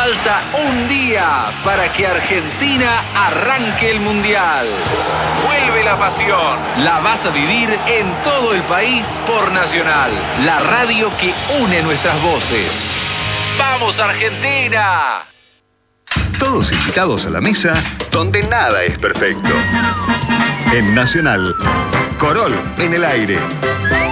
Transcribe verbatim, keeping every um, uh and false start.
Falta un día para que Argentina arranque el Mundial. Vuelve la pasión. La vas a vivir en todo el país por Nacional, la radio que une nuestras voces. ¡Vamos, Argentina! Todos invitados a la mesa donde nada es perfecto. En Nacional, Corol en el aire.